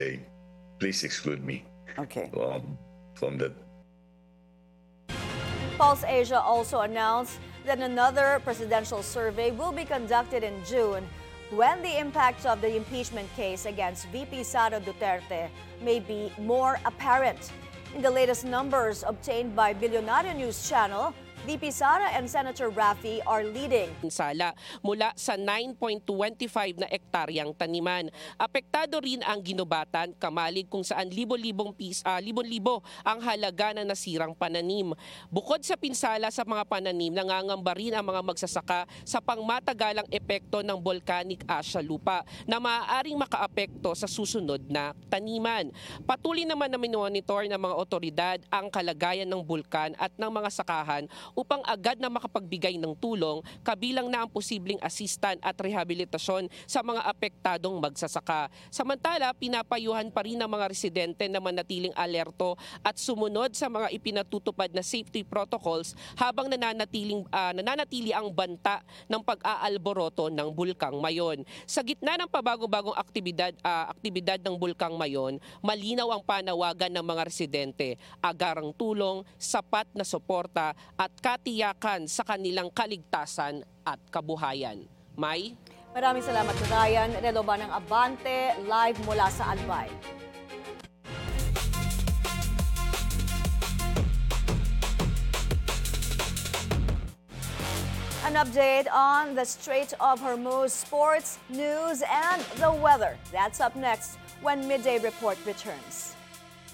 please exclude me Okay. from that. Pulse Asia also announced that another presidential survey will be conducted in June when the impact of the impeachment case against VP Sara Duterte may be more apparent. In the latest numbers obtained by Billionaire News Channel, VP Sara and Senator Raffy are leading. Sala mula sa 9.25 na ektaryang taniman. Apektado rin ang ginubatan, Kamalig kung saan libo-libo ang halaga ng nasirang pananim. Bukod sa pinsala sa mga pananim, nangangamba rin ang mga magsasaka sa pangmatagalang epekto ng volcanic ash sa lupa na maaaring makaapekto sa susunod na taniman. Patuloy naman na minonitor ng mga otoridad ang kalagayan ng bulkan at ng mga sakahan upang agad na makapagbigay ng tulong, kabilang na ang posibleng assistan at rehabilitasyon sa mga apektadong magsasaka. Samantala, pinapayuhan pa rin ng mga residente na manatiling alerto at sumunod sa mga ipinatutupad na safety protocols habang nananatili ang banta ng pag-aalboroto ng Bulkang Mayon. Sa gitna ng pabago-bagong aktibidad ng Bulkang Mayon, malinaw ang panawagan ng mga residente, agarang tulong, sapat na suporta at katiyakan sa kanilang kaligtasan at kabuhayan. May? Maraming salamat, Ryan. Reloba ng Abante, live mula sa Albay. An update on the Strait of Hormuz, sports, news, and the weather. That's up next when Midday Report returns.